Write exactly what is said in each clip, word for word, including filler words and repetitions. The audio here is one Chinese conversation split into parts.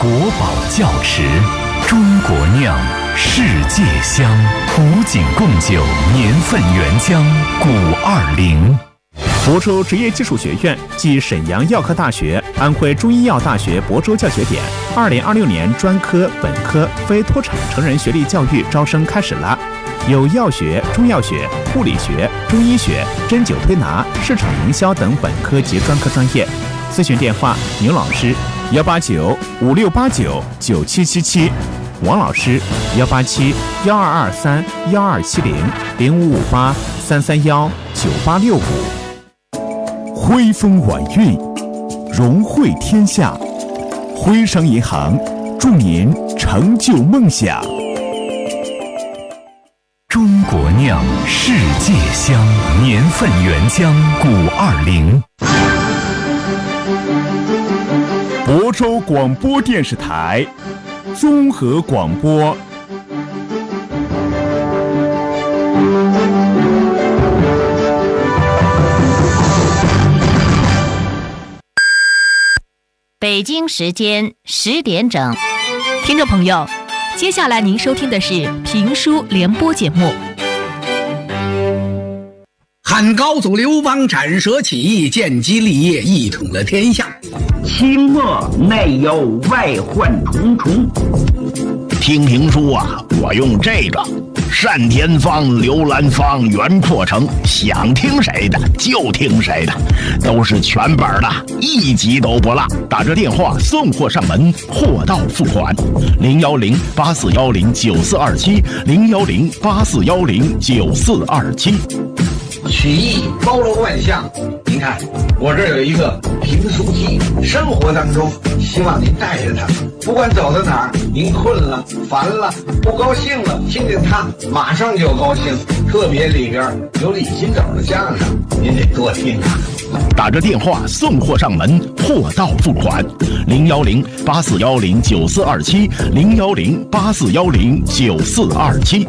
国宝窖池，中国酿，世界香，古井贡酒年份原浆古二零。 亳州职业技术学院暨沈阳药科大学、安徽中医药大学亳州教学点二零二六年专科、本科、非脱产成人学历教育招生开始了。有药学、中药学、护理学、中医学、针灸推拿、市场营销等本科及专科专业。咨询电话：牛老师幺八九五六八九九七七七，王老师幺八七幺二二三幺二七零零五五八三三幺九八六五。 徽风晚运，荣惠天下。徽商银行祝您成就梦想。 中国酿，世界香，年份原浆古二零。 亳州广播电视台综合广播。 北京时间十点整， 听众朋友，接下来您收听的是评书联播节目。 汉高祖刘邦斩蛇起义，建基立业，一统了天下。 清末内忧外患重重。 听评书啊，我用这个单田芳、刘兰芳、袁阔成，想听谁的就听谁的，都是全本的，一集都不落。打着电话送货上门，货到付款。零幺零八四幺零九四二七，零幺零八四幺零九四二七。 曲艺包罗万象，您看我这有一个评书机，生活当中希望您带着它，不管走到哪儿，您困了、烦了、不高兴了，听见它马上就高兴。特别里边有李金斗的相声，您得多听啊。 打着电话送货上门，货到付款。零幺零八四幺零九四二七，零幺零八四幺零九四二七。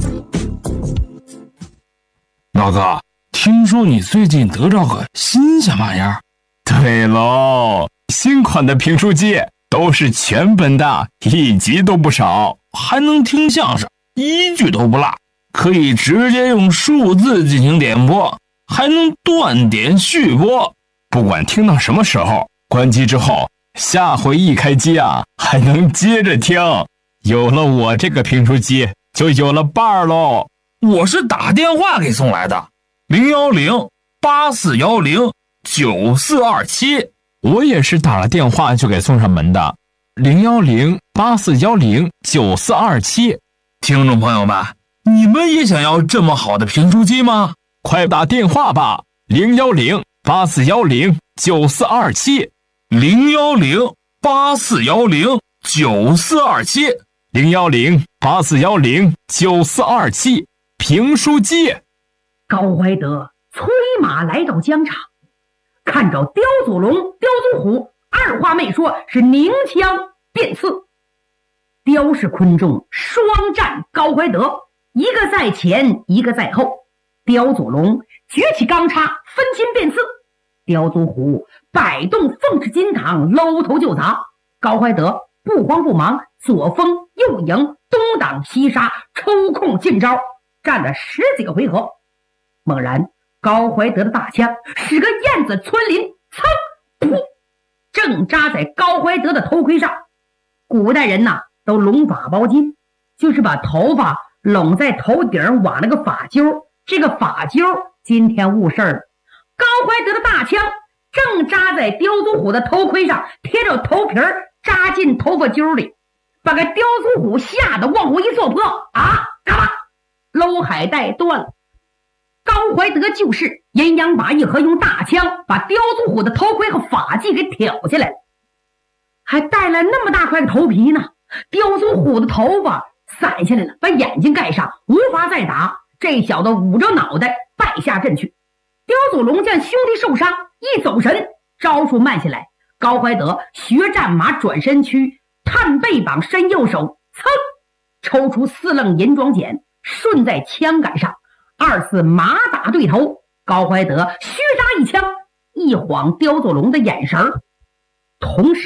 老哥，听说你最近得着个新鲜玩意儿？ 对喽，新款的评书机都是全本的，一集都不少， 还能听相声，一句都不落，可以直接用数字进行点播，还能断点续播， 不管听到什么时候，关机之后，下回一开机啊，还能接着听。有了我这个评书机，就有了伴儿喽。 我是打电话给送来的，零幺零八四幺零九四二七。 我也是打了电话就给送上门的，零幺零八四幺零九四二七。 听众朋友们，你们也想要这么好的评书机吗？ 快打电话吧，零幺零八四幺零九四二七， 零幺零八四幺零九四二七， 零幺零八四幺零九四二七。评书机。 高怀德催马来到疆场，看着刁祖龙、刁祖虎，二话没说，是拧枪便刺。刁氏昆仲双战高怀德，一个在前，一个在后。刁祖龙举起钢叉，分心便刺；刁祖虎摆动凤翅金堂，搂头就砸。高怀德不慌不忙，左封右迎，东挡西杀，抽空进招，战了十几个回合。猛然高怀德的大枪使个燕子穿林，噌噗，正扎在高怀德的头盔上。古代人呐都拢发包巾，就是把头发拢在头顶，挽了个发揪。这个发揪今天误事儿了，高怀德的大枪正扎在刁祖虎的头盔上，贴着头皮儿扎进头发揪里，把个刁祖虎吓得往后一坐坡，啊嘎巴，搂海带断了。高怀德就是阴阳把一合，用大枪把刁祖虎的头盔和发髻给挑下来了，还带来那么大块头皮呢。刁祖虎的头发散下来了，把眼睛盖上，无法再打。这小子捂着脑袋败下阵去。刁祖龙见兄弟受伤，一走神，招数慢下来。高怀德学战马转身躯，探背膀，伸右手，噌，抽出四楞银装锏，顺在枪杆上，二次马打对头。高怀德虚扎一枪，一晃刁祖龙的眼神，同时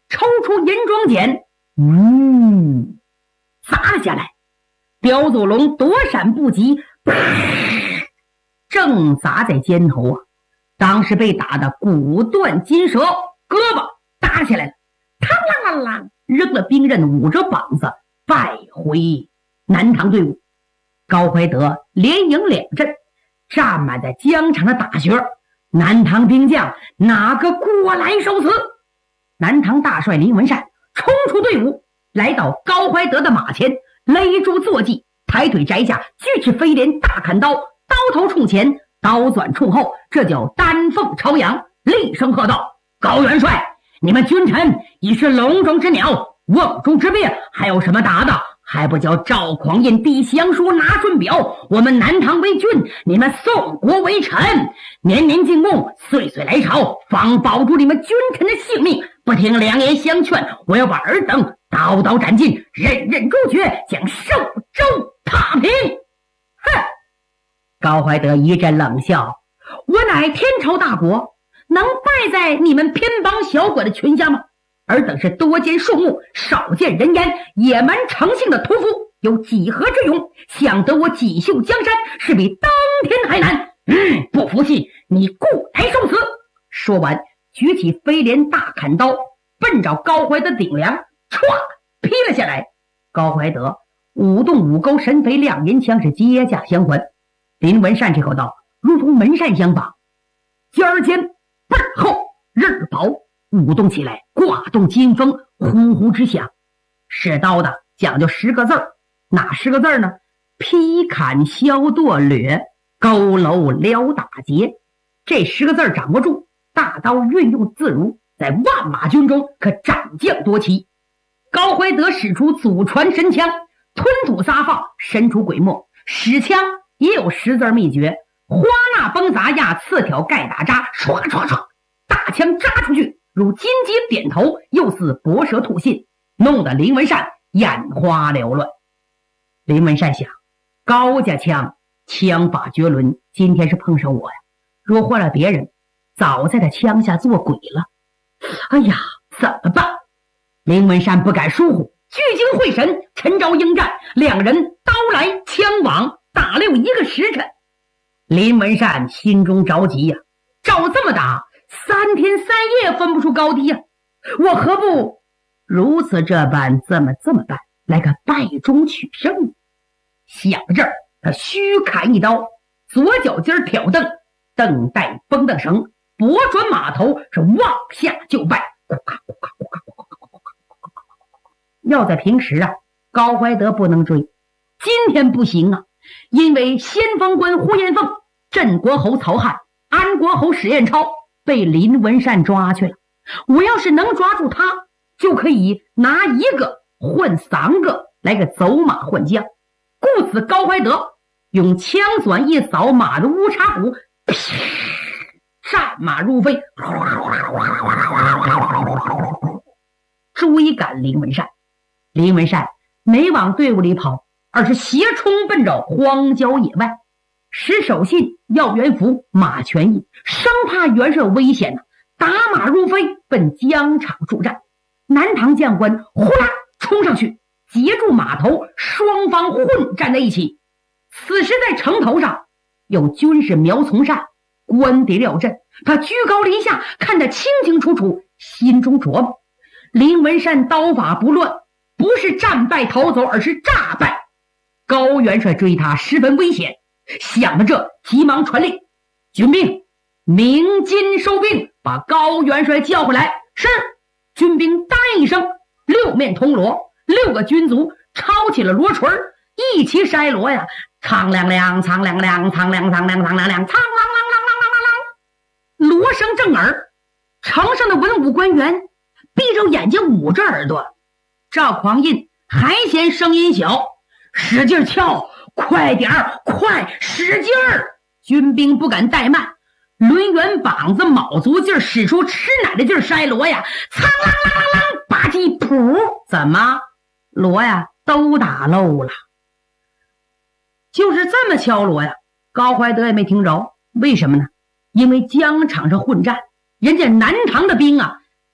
抽出银装锏，嗯，砸了下来。刁祖龙躲闪不及，正砸在肩头啊！当时被打得骨断筋折，胳膊搭起来了，嘡啷啷啷，扔了兵刃，捂着膀子败回南唐队伍。高怀德连赢两阵，站满在疆场的大雪，南唐兵将哪个过来受死？南唐大帅林文善冲出队伍，来到高怀德的马前，勒住坐骑，抬腿摘下，锯齿飞镰大砍刀，刀头冲前，刀转冲后，这叫丹凤朝阳。厉声喝道：高元帅，你们君臣已是笼中之鸟，瓮中之鳖，还有什么打的？还不叫赵匡胤递降书，拿准表，我们南唐为君，你们宋国为臣，年年进贡，岁岁来朝，方保住你们君臣的性命。不听良言相劝，我要把尔等刀刀斩尽，人人诛绝，将寿州踏平。哼！高怀德一阵冷笑，我乃天朝大国，能败在你们偏帮小鬼的群下吗？尔等是多见树木，少见人烟，野蛮成性的屠夫，有几何之勇？想得我锦绣江山，是比登天还难。嗯，不服气，你故来受死！说完，举起飞镰大砍刀，奔着高怀德顶梁，歘劈了下来。高怀德舞动五钩神飞亮银枪，是接驾相还。林文善这口刀如同门扇相绑，尖儿尖背儿厚，刃儿薄，舞动起来，挂动金风，呼呼之响。使刀的讲究十个字儿，哪十个字儿呢？劈砍削剁掠，勾楼撩打劫。这十个字儿掌握住，大刀运用自如，在万马军中可斩将多奇。高怀德使出祖传神枪，吞吐撒放，神出鬼没。使枪也有十字秘诀：花纳崩砸压，刺挑盖打扎，唰唰唰，大枪扎出去，如金鸡点头，又似博蛇吐信，弄得林文善眼花缭乱。林文善想，高家枪枪法绝伦，今天是碰上我呀，若换了别人，早在他枪下做鬼了。哎呀，怎么办？林文善不敢疏忽，聚精会神，陈招应战，两人刀来枪往，打了有一个时辰。林文善心中着急呀、啊，照这么打，三天三夜分不出高低呀、啊，我何不如此这般，这么这么办，来个败中取胜。想到这儿，他虚砍一刀，左脚尖挑蹬，蹬带绷蹬绳，拨转马头，是往下就拜。要在平时啊，高怀德不能追，今天不行啊，因为先锋官呼延凤、镇国侯曹汉、安国侯史彦超被林文善抓去了。我要是能抓住他，就可以拿一个换三个，来个走马换将。故此高怀德用枪转一扫马的乌叉骨，战马如飞，追赶林文善。林文善没往队伍里跑，而是斜冲奔着荒郊野外。石守信、要元福、马全义生怕袁绍危险呢、啊，打马如飞奔疆场助战。南唐将官呼啦冲上去截住马头，双方混战在一起。此时在城头上有军士苗从善官敌料阵，他居高临下看得清清楚楚，心中琢磨：林文善刀法不乱，不是战败逃走，而是诈败。高元帅追他十分危险，想到这，急忙传令：军兵鸣金收兵，把高元帅叫回来。是。军兵答应一声，六面铜锣，六个军卒抄起了锣锤，一齐筛锣呀，苍亮亮，苍亮亮，苍亮苍亮，苍亮亮，苍啷啷啷啷啷啷啷。锣声震耳，城上的文武官员闭着眼睛捂着耳朵。赵匡胤还嫌声音小，使劲敲，快点儿，快使劲儿！军兵不敢怠慢，抡圆膀子，卯足劲儿，使出吃奶的劲儿筛锣呀，苍啷啷啷啷，吧唧噗，怎么锣呀都打漏了？就是这么敲锣呀，高怀德也没听着。为什么呢？因为疆场上混战，人家南唐的兵啊，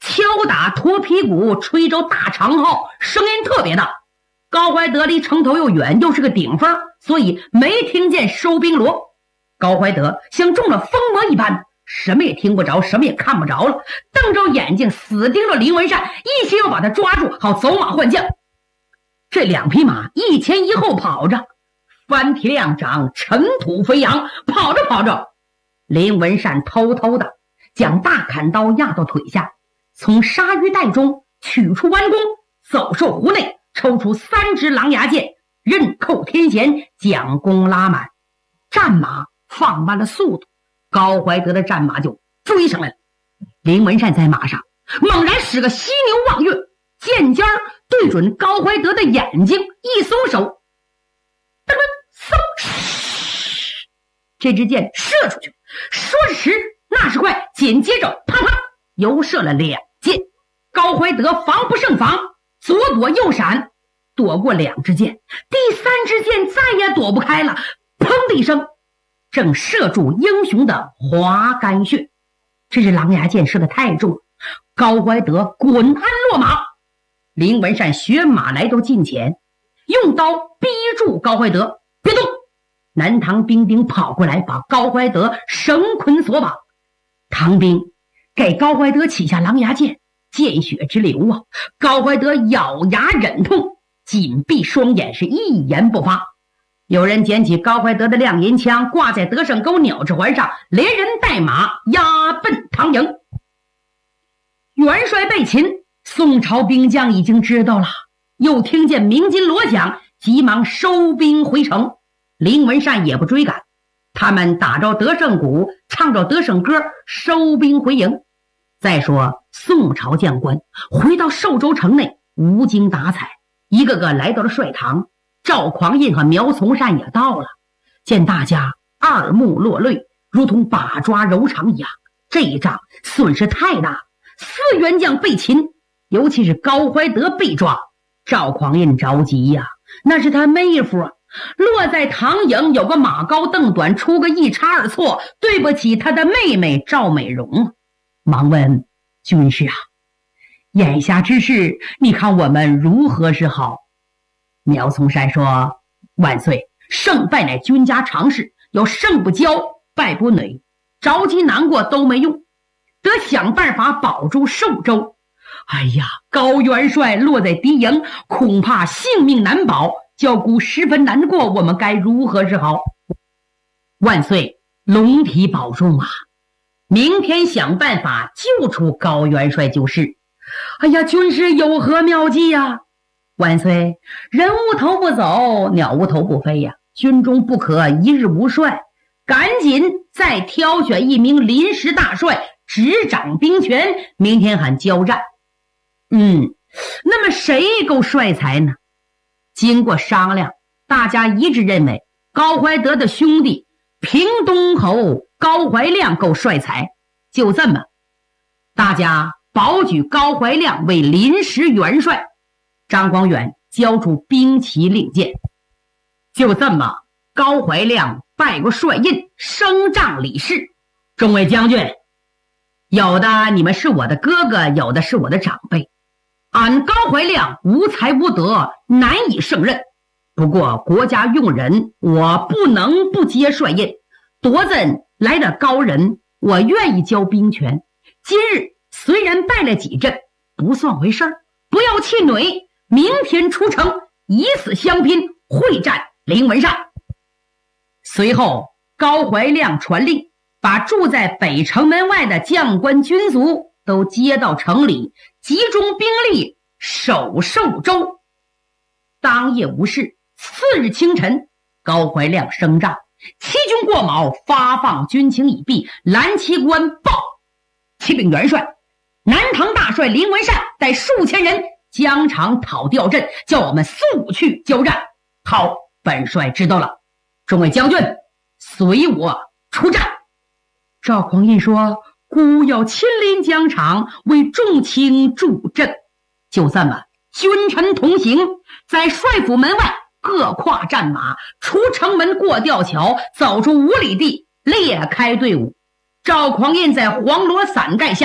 敲打驼皮鼓，吹着大长号，声音特别大。高怀德离城头又远，又是个顶峰，所以没听见收兵锣。高怀德像中了疯魔一般，什么也听不着，什么也看不着了，瞪着眼睛死盯着林文善，一心要把他抓住，好走马换将。这两匹马一前一后跑着，翻蹄亮掌，尘土飞扬。跑着跑着，林文善偷偷的将大砍刀压到腿下，从鲨鱼袋中取出弯弓，走兽壶内抽出三支狼牙箭，刃扣天弦，将弓拉满，战马放慢了速度，高怀德的战马就追上来了。林文善在马上猛然使个犀牛望月，箭尖对准高怀德的眼睛，一松手，噔嗖，这支箭射出去。说时迟，那时快，紧接着啪啪又射了两箭。高怀德防不胜防，左躲右闪，躲过两支箭，第三支箭再也躲不开了，砰的一声，正射中英雄的滑肝穴。这支狼牙箭射得太重，高怀德滚鞍落马。林文善学马来到近前，用刀逼住高怀德，别动。南唐兵丁跑过来，把高怀德绳捆索绑。唐兵给高怀德起下狼牙箭，见血直流啊！高怀德咬牙忍痛，紧闭双眼，是一言不发。有人捡起高怀德的亮银枪，挂在德胜沟鸟翅环上，连人带马押奔唐营。元帅被擒，宋朝兵将已经知道了，又听见鸣金锣响，急忙收兵回城。林文善也不追赶，他们打着德胜鼓，唱着德胜歌，收兵回营。再说宋朝将官回到寿州城内，无精打采，一个个来到了帅堂。赵匡胤和苗从善也到了，见大家二目落泪，如同把抓柔肠一样。这一仗损失太大，四员将被擒，尤其是高怀德被抓，赵匡胤着急呀、啊，那是他妹夫啊，落在唐营，有个马高凳短，出个一差二错，对不起他的妹妹赵美容。忙问军师啊，眼下之事，你看我们如何是好？苗从善说：万岁，胜败乃军家常事，要胜不骄，败不馁，着急难过都没用，得想办法保住寿州。哎呀，高元帅落在敌营，恐怕性命难保，教姑十分难过，我们该如何是好？万岁，龙体保重啊！明天想办法救出高元帅就是。哎呀，军师有何妙计呀、啊？万岁，人无头不走，鸟无头不飞呀！军中不可一日无帅，赶紧再挑选一名临时大帅，执掌兵权，明天喊交战。嗯，那么谁够帅才呢？经过商量，大家一致认为高怀德的兄弟平东侯高怀亮够帅才。就这么，大家保举高怀亮为临时元帅。张光远交出兵旗令箭。就这么，高怀亮拜过帅印，升帐理事。众位将军，有的你们是我的哥哥，有的是我的长辈，俺高怀亮无才无德，难以胜任。不过国家用人，我不能不接帅印。夺阵来了高人，我愿意交兵权。今日虽然败了几阵，不算回事儿，不要气馁。明天出城，以死相拼，会战林文善。随后高怀亮传令，把住在北城门外的将官军卒都接到城里，集中兵力守寿州。当夜无事，次日清晨，高怀亮升帐，七军过卯，发放军情已毕。蓝旗官报：启禀元帅，南唐大帅林文善带数千人疆场讨调镇，叫我们速去交战。好，本帅知道了。众位将军，随我出战。赵匡胤说：孤要亲临疆场，为众卿助阵。就这么，君臣同行，在帅府门外各跨战马，出城门过吊桥，走出五里地，列开队伍。赵匡胤在黄罗伞盖下带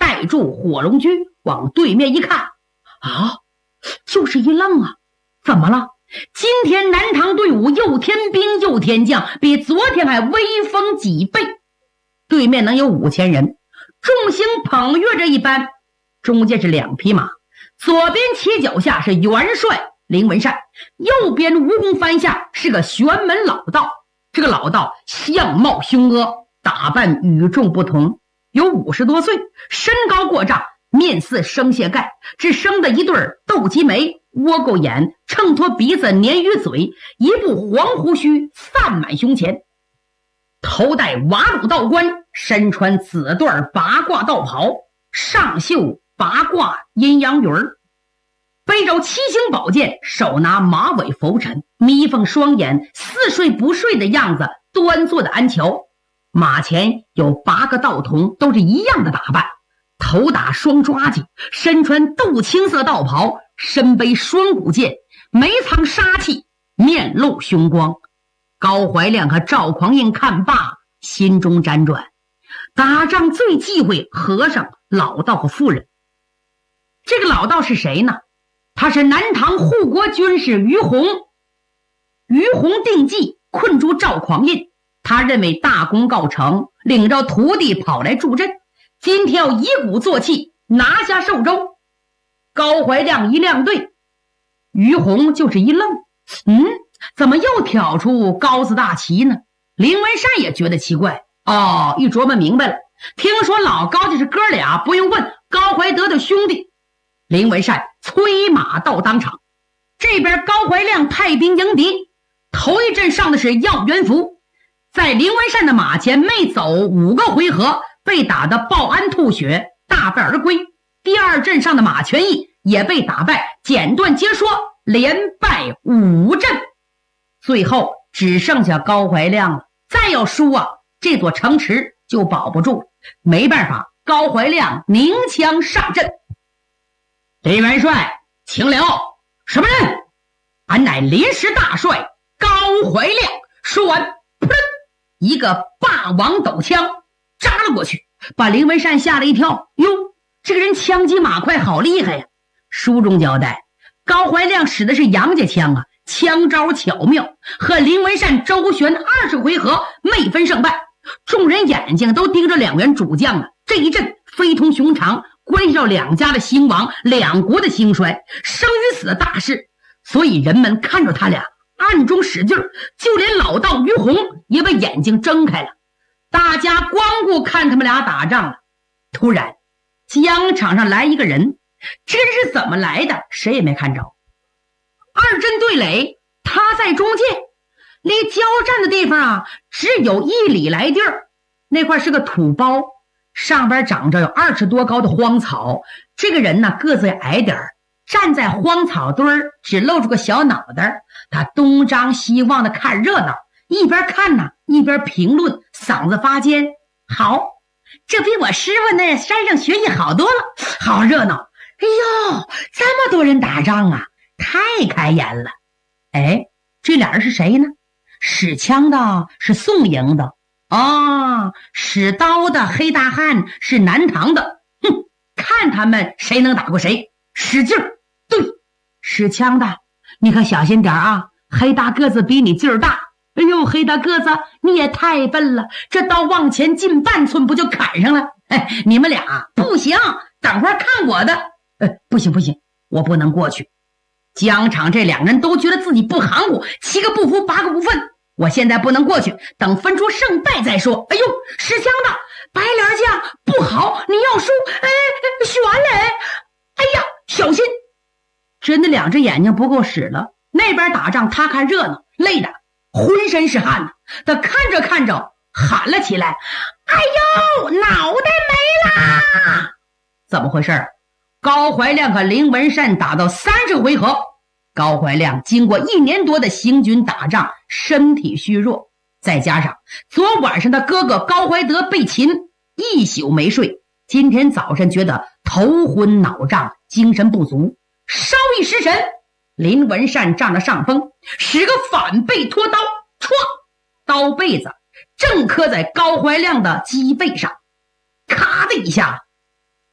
带住火龙驹往对面一看，啊，就是一愣啊，怎么了？今天南唐队伍又添兵又添将，比昨天还威风几倍。对面能有五千人，众星捧月这一般，中间是两匹马，左边骑脚下是元帅林文善，右边蜈蚣翻下是个玄门老道。这个老道相貌凶恶，打扮与众不同，有五十多岁，身高过丈，面似生蟹盖，只生的一对斗鸡眉，窝沟眼，衬托鼻子，鲶鱼嘴，一部黄胡须散满胸前，头戴瓦鲁道冠，身穿紫缎八卦道袍，上绣八卦阴阳鱼儿，背着七星宝剑，手拿马尾拂尘，眯缝双眼，似睡不睡的样子，端坐的安桥。马前有八个道童，都是一样的打扮，头打双抓髻，身穿豆青色道袍，身背双股剑，眉藏杀气，面露凶光。高怀亮和赵匡胤看罢，心中辗转，打仗最忌讳和尚、老道和妇人。这个老道是谁呢？他是南唐护国军师于洪。于洪定计困住赵匡胤，他认为大功告成，领着徒弟跑来助阵，今天要以鼓作气拿下寿州。高怀亮一亮队，于洪就是一愣，嗯，怎么又挑出高字大旗呢？林文善也觉得奇怪，哦，一琢磨明白了，听说老高就是哥俩，不用问，高怀德的兄弟。林文善催马到当场，这边高怀亮派兵迎敌，头一阵上的是耀元福，在林文善的马前没走五个回合，被打得抱鞍吐血，大败而归。第二阵上的马全义也被打败，简短截说，连败五阵，最后只剩下高怀亮了。再要输啊，这座城池就保不住了。没办法，高怀亮鸣枪上阵。林元帅，请了。什么人？俺乃临时大帅高怀亮。说完，噗，一个霸王斗枪扎了过去，把林文善吓了一跳。哟，这个人枪击马快，好厉害呀！书中交代，高怀亮使的是杨家枪啊，枪招巧妙，和林文善周旋二十回合，没分胜败。众人眼睛都盯着两员主将啊，这一阵非同寻常，关系到两家的兴亡，两国的兴衰，生与死的大事。所以人们看着他俩暗中使劲儿，就连老道于洪也把眼睛睁开了。大家光顾看他们俩打仗了。突然疆场上来一个人，这人是怎么来的谁也没看着。二阵对垒，他在中间，离交战的地方啊只有一里来地儿。那块是个土包，上边长着有二尺多高的荒草。这个人呢个子也矮点儿，站在荒草堆儿，只露出个小脑袋。他东张西望的看热闹，一边看呢一边评论，嗓子发尖。好，这比我师傅那山上学艺好多了，好热闹。哎呦，这么多人打仗啊，太开眼了。哎，这俩人是谁呢？使枪的是宋营的，哦，使刀的黑大汉是南唐的。哼，看他们谁能打过谁，使劲儿。对，使枪的你可小心点啊，黑大个子比你劲儿大。哎呦，黑大个子你也太笨了，这刀往前进半寸不就砍上了？哎，你们俩不行，等会儿看我的。哎，不行不行，我不能过去。疆场这两人都觉得自己不含糊，七个不服八个不忿。我现在不能过去，等分出胜败再说。哎呦，使枪的白脸将不好，你要输，哎，悬嘞！哎呀，小心！真的两只眼睛不够使了。那边打仗他看热闹，累的浑身是汗呢。他看着看着喊了起来：哎呦，脑袋没啦！怎么回事？高怀亮和林文善打到三十回合，高怀亮经过一年多的行军打仗，身体虚弱，再加上昨晚上的哥哥高怀德被擒，一宿没睡，今天早晨觉得头昏脑胀，精神不足。稍一失神，林文善占了上风，使个反背拖刀，唰，刀背子正磕在高怀亮的脊背上，咔的一下，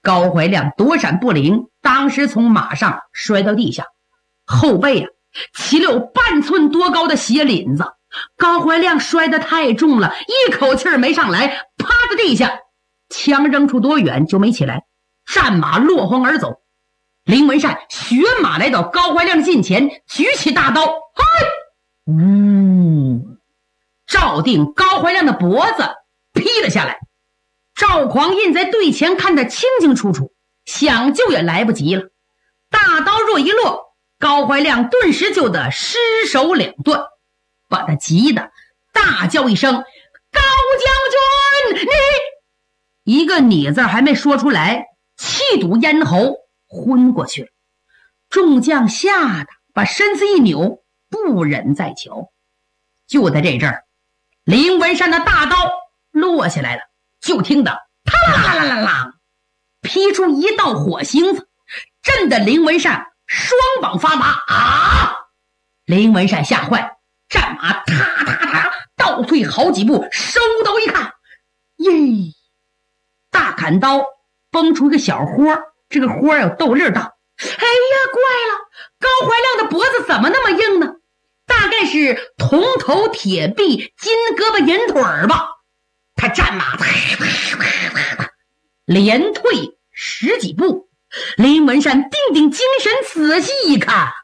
高怀亮躲闪不灵，当时从马上摔到地下，后背啊起了有半寸多高的血领子。高怀亮摔得太重了，一口气儿没上来，趴在地下，枪扔出多远就没起来，战马落荒而走。林文善学马来到高怀亮近前，举起大刀，嘿，呜，照定高怀亮的脖子劈了下来。赵匡胤在队前看得清清楚楚，想救也来不及了。大刀若一落，高怀亮顿时就得失手两断，把他急得大叫一声：“高将军，你！”一个你字还没说出来，气堵咽喉，昏过去了。众将吓得把身子一扭，不忍再瞧。就在这阵儿，林文善的大刀落下来了，就听得啪啦啦啦啦，劈出一道火星子，震得林文善双膀发麻啊！林文善吓坏，战马踏踏踏倒退好几步，收刀一看，耶，大砍刀崩出一个小豁，这个豁有豆粒大。哎呀，怪了，高怀亮的脖子怎么那么硬呢？大概是铜头铁臂金胳膊银腿儿吧。他战马连退十几步，林文善定定精神，仔细一看，啊，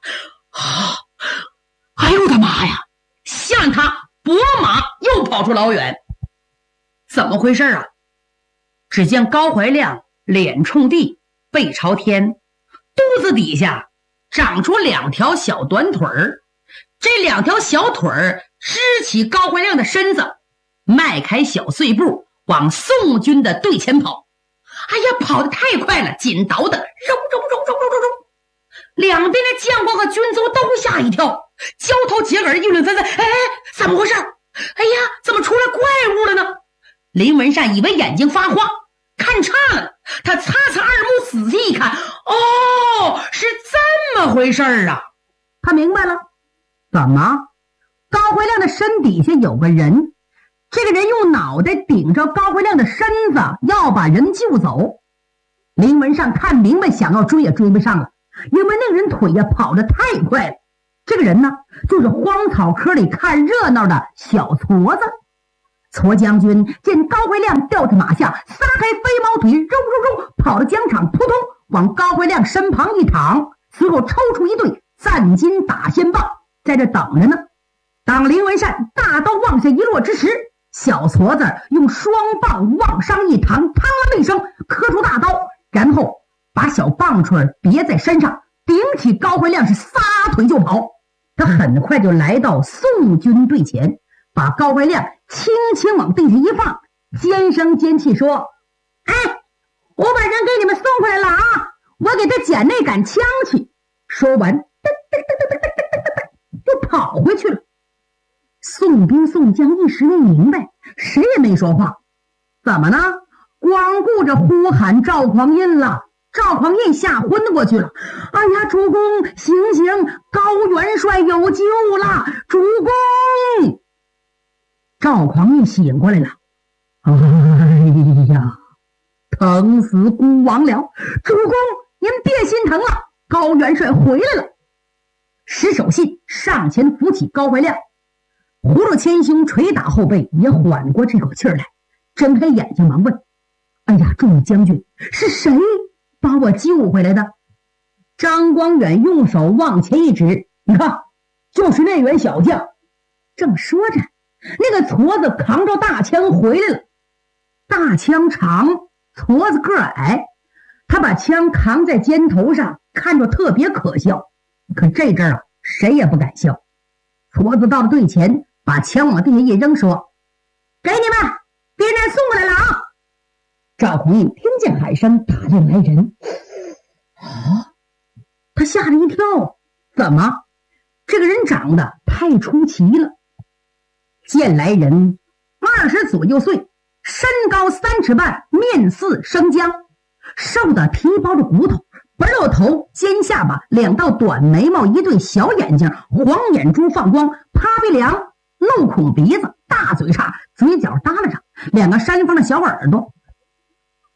哎呦我的妈呀，吓他拨马又跑出老远。怎么回事啊？只见高怀亮脸冲地，背朝天，肚子底下长出两条小短腿儿，这两条小腿儿支起高怀亮的身子，迈开小碎步往宋军的队前跑。哎呀，跑得太快了，紧倒的肉肉肉肉肉肉肉，两边的将官和军卒都吓一跳，交头接耳议论纷纷。哎，怎么回事？哎呀，怎么出来怪物了呢？林文善以为眼睛发花，看差了，他擦擦二目，仔细一看，哦，是这么回事啊！他明白了，怎么？高怀亮的身底下有个人，这个人用脑袋顶着高怀亮的身子，要把人救走。林文善看明白，想要追也追不上了，因为那个人腿呀跑得太快了。这个人呢，就是荒草科里看热闹的小矬子。矬将军见高怀亮掉在马下，撒开飞毛腿，肉肉肉跑到疆场，扑通往高怀亮身旁一躺，随后抽出一对赞金打仙棒，在这等着呢。当林文善大刀往下一落之时，小矬子用双棒往上一弹，啪啦一声磕出大刀，然后把小棒槌别在身上，顶起高怀亮是撒腿就跑。他很快就来到宋军队前，把高怀亮轻轻往地下一放，尖声尖气说：“哎，我把人给你们送回来了啊！我给他捡那杆枪去。”说完，噔噔噔噔噔噔噔噔，就跑回去了。宋兵宋将一时没明白，谁也没说话。怎么呢？光顾着呼喊赵匡胤了。赵匡胤吓昏过去了。哎呀，主公，醒醒，高元帅有救了！主公！赵匡胤醒过来了。哎呀，疼死孤王了！主公，您别心疼了，高元帅回来了。石守信上前扶起高怀亮，葫芦千兄捶打后背，也缓过这口气来，睁开眼睛忙问：“哎呀，众位将军，是谁把我救回来的？”张光远用手往前一指：“你看，就是那员小将。”正说着，那个矬子扛着大枪回来了。大枪长，矬子个矮，他把枪扛在肩头上，看着特别可笑。可这阵儿啊，谁也不敢笑。矬子到了队前，把枪往地下一扔，说：“给你们，别人送过来了啊！”赵匡胤听见喊声，打量来人，啊，他吓了一跳。怎么？这个人长得太出奇了。见来人二十左右岁，身高三尺半，面似生姜，瘦的皮包着骨头，白露头，尖下巴，两道短眉毛，一对小眼睛，黄眼珠放光，趴鼻梁，怒孔鼻子，大嘴叉，嘴角耷拉着，两个山方的小耳朵。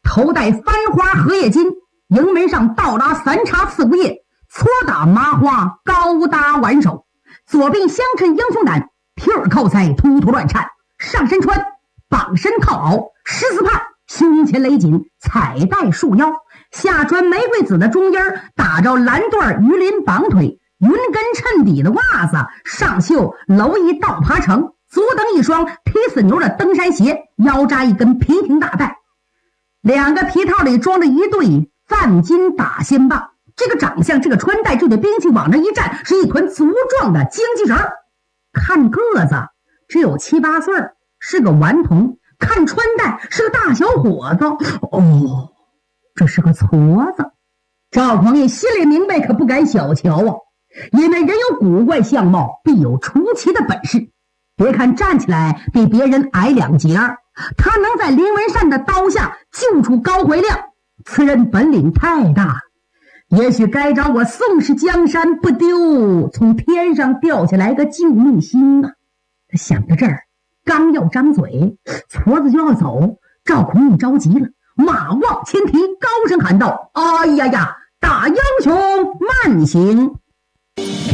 头戴繁花荷叶巾，营门上倒拉三叉刺骨叶，搓打麻花高搭挽手，左鬓相衬英雄胆，皮儿靠腮突突乱颤，上身穿绑身套袄，十字帕，胸前勒紧，彩带束腰，下穿玫瑰紫的中衣儿，打着蓝缎鱼鳞绑腿，云跟衬底的袜子，上绣蝼蚁倒爬成，足蹬一双踢死牛的登山鞋，腰扎一根皮挺大带，两个皮套里装着一对赞金打仙棒。这个长相，这个穿戴，这对兵器往这一站，是一团足壮的精气神儿。看个子只有七八岁，是个顽童；看穿戴是个大小伙子。哦，这是个矬子。赵匡胤心里明白，可不敢小瞧啊，因为人有古怪相貌，必有出奇的本事。别看站起来比别人矮两截，他能在林文善的刀下救出高怀亮，此人本领太大了。也许该找我宋氏江山不丢，从天上掉下来个救命星啊！他想到这儿，刚要张嘴，矬子就要走。赵匡胤着急了，马往前提，高声喊道：“哎呀呀，大英雄慢行！”